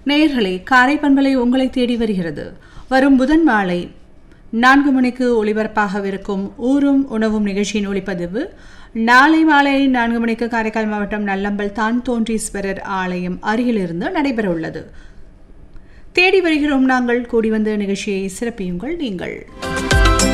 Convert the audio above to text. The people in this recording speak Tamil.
நேயர்களே, காரை பண்பலை உங்களை தேடி வருகிறது. வரும் புதன் மாலை 4 மணிக்கு ஒளிபரப்பாகவிருக்கும் ஊரும் உணவும் நிகழ்ச்சியின் ஒளிப்பதிவு நாளை மாலை 4 மணிக்கு காரைக்கால் மாவட்டம் நல்லம்பல் தான் தோன்றீஸ்வரர் ஆலயம் அருகிலிருந்து நடைபெற உள்ளது. தேடி வருகிறோம் நாங்கள், கூடி வந்த நிகழ்ச்சியை சிறப்பியுங்கள் நீங்கள்.